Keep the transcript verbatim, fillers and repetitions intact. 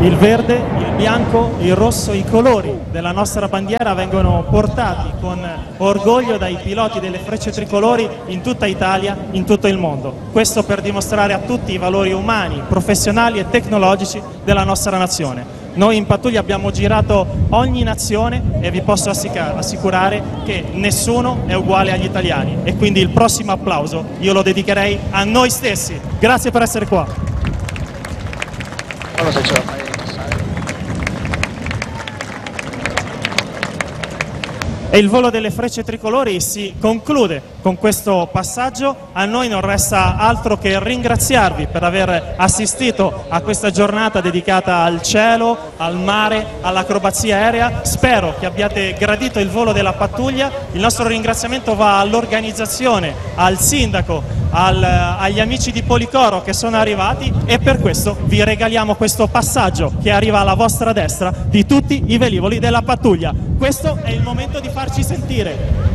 Il verde, il bianco, il rosso, i colori della nostra bandiera vengono portati con orgoglio dai piloti delle Frecce Tricolori in tutta Italia, in tutto il mondo. Questo per dimostrare a tutti i valori umani, professionali e tecnologici della nostra nazione. Noi in pattuglia abbiamo girato ogni nazione e vi posso assicurare che nessuno è uguale agli italiani, e quindi il prossimo applauso io lo dedicherei a noi stessi. Grazie per essere qua. Non lo so, ce la fai. E il volo delle Frecce Tricolori si conclude con questo passaggio. A noi non resta altro che ringraziarvi per aver assistito a questa giornata dedicata al cielo, al mare, all'acrobazia aerea. Spero che abbiate gradito il volo della pattuglia. Il nostro ringraziamento va all'organizzazione, al sindaco, al, agli amici di Policoro che sono arrivati, e per questo vi regaliamo questo passaggio che arriva alla vostra destra di tutti i velivoli della pattuglia. Questo è il momento di farci sentire.